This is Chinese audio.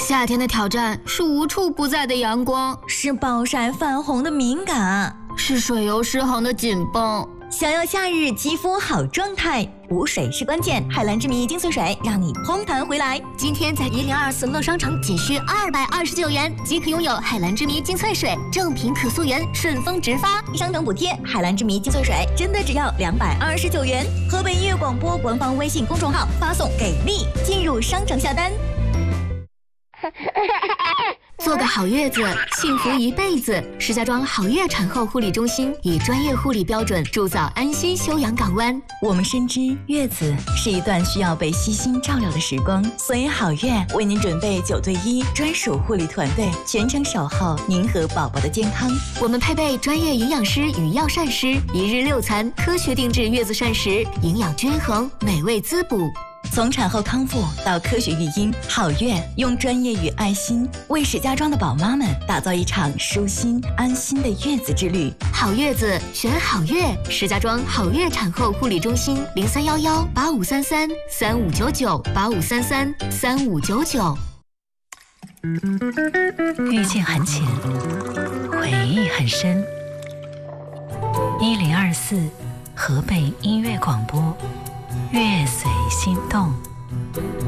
夏天的挑战是无处不在的阳光， 是暴晒泛红的敏感， 是水油失衡的紧绷。 想要夏日肌肤好状态，补水是关键。海蓝之谜精粹水让你嘭弹回来。 今天在1024乐商城仅需229元即可拥有海蓝之谜精粹水，正品可溯源，顺丰直发， 商城补贴。海蓝之谜精粹水真的只要229元。河北音乐广播官方微信公众号发送给力，进入商城下单。 做个好月子，幸福一辈子。石家庄好月产后护理中心以专业护理标准铸造安心休养港湾。 我们深知月子是一段需要被悉心照料的时光，所以好月为您准备9对1专属护理团队，全程守候您和宝宝的健康。 我们配备专业营养师与药膳师，1日6餐，科学定制月子膳食，营养均衡，美味滋补。 从产后康复到科学育婴，好月用专业与爱心为石家庄的宝妈们打造一场舒心安心的月子之旅。 好月子选好月，石家庄好月产后护理中心03118533359985333599。 遇见很浅，回忆很深。1024河北音乐广播，月随心动。